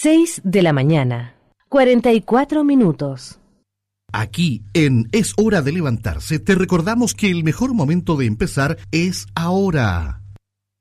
6:44 a.m. Aquí, en Es Hora de Levantarse, te recordamos que el mejor momento de empezar es ahora.